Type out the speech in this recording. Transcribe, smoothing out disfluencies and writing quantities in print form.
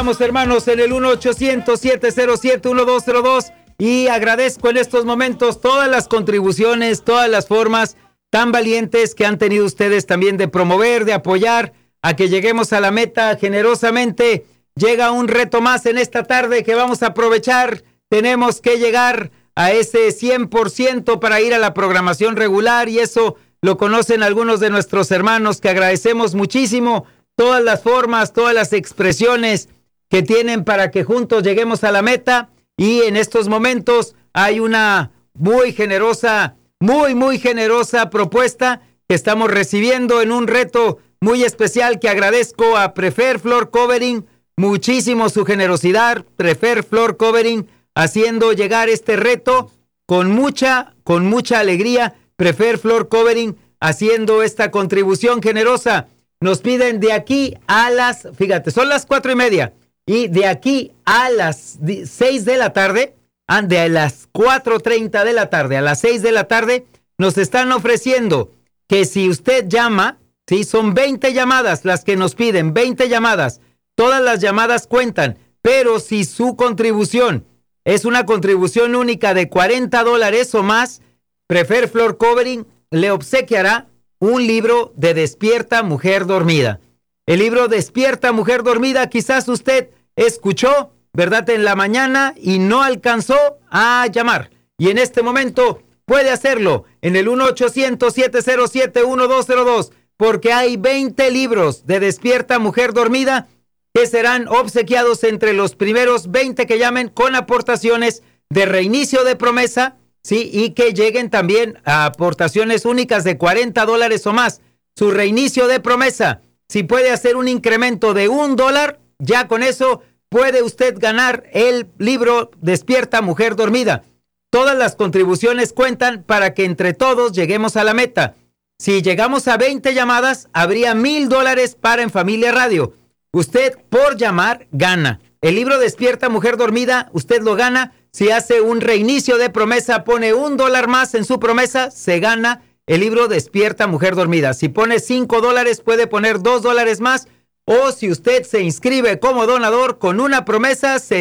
estamos, hermanos, en el 1-800-707-1202 y agradezco en estos momentos todas las contribuciones, todas las formas tan valientes que han tenido ustedes también de promover, de apoyar a que lleguemos a la meta generosamente. Llega un reto más en esta tarde que vamos a aprovechar. Tenemos que llegar a ese 100% para ir a la programación regular, y eso lo conocen algunos de nuestros hermanos, que agradecemos muchísimo todas las formas, todas las expresiones que tienen para que juntos lleguemos a la meta. Y en estos momentos hay una muy generosa propuesta que estamos recibiendo en un reto muy especial, que agradezco a Prefer Floor Covering muchísimo su generosidad. Prefer Floor Covering haciendo llegar este reto con mucha alegría. Prefer Floor Covering haciendo esta contribución generosa. Nos piden de aquí a fíjate, son las 4:30, y de aquí a las 6 de la tarde, de las 4:30 de la tarde a las 6 de la tarde, nos están ofreciendo que si usted llama, sí, son 20 llamadas las que nos piden, 20 llamadas, todas las llamadas cuentan, pero si su contribución es una contribución única de $40 o más, Prefer Floor Covering le obsequiará un libro de Despierta Mujer Dormida. El libro Despierta Mujer Dormida, quizás usted escuchó, ¿verdad?, en la mañana y no alcanzó a llamar. Y en este momento puede hacerlo en el 1-800-707-1202, porque hay 20 libros de Despierta Mujer Dormida que serán obsequiados entre los primeros 20 que llamen, con aportaciones de reinicio de promesa, sí, y que lleguen también a aportaciones únicas de $40 o más. Su reinicio de promesa, si puede hacer un incremento de $1, ya con eso puede usted ganar el libro Despierta Mujer Dormida. Todas las contribuciones cuentan para que entre todos lleguemos a la meta. Si llegamos a 20 llamadas, habría $1,000 para En Familia Radio. Usted por llamar gana. El libro Despierta Mujer Dormida, usted lo gana. Si hace un reinicio de promesa, pone $1 más en su promesa, se gana el libro Despierta Mujer Dormida. Si pone $5, puede poner $2 más. O si usted se inscribe como donador con una promesa, se